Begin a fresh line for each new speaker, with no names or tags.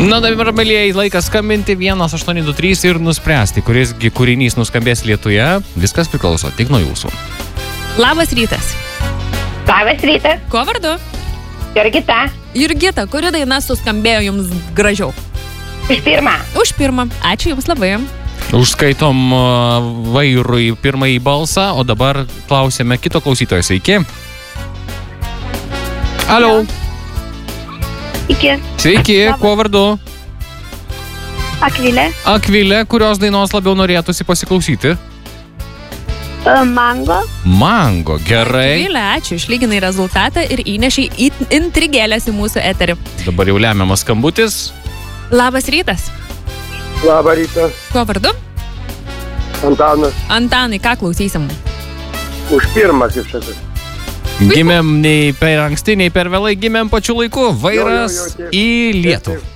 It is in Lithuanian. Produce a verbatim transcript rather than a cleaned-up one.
Na, dabar, mėlyjei, laikas skambinti vienas aštuoni du trys ir nuspręsti, kurisgi kūrinys nuskambės Lietuje. Viskas priklauso tik nuo jūsų.
Labas rytas.
Labas rytas.
Kuo vardu?
Jurgita.
Jurgita, kuri daina suskambėjo jums gražiau?
Už pirmą.
Už pirmą. Ačiū jums labai.
Užskaitom vairui pirmąjį balsą, o dabar klausėme kito klausytojo. Sveiki. Alio.
Iki.
Sveiki, kuo vardu?
Akvilė.
Akvilė, kurios dainos labiau norėtųsi pasiklausyti?
Mango.
Mango, gerai.
Akvilė, ačiū, išlyginai rezultatą ir įnešiai intrigėlės į mūsų eterį.
Dabar jau lemiamas skambutis.
Labas rytas.
Labą rytą.
Kuo vardu?
Antanas.
Antanai, ką klausysim?
Už pirmą, kaip sakai.
Gimėm nei per anksti, nei per vėlai, gimėm pačiu laiku. Vairas
Jo, jo, jo,
į
taip,
Lietuvą.
taip.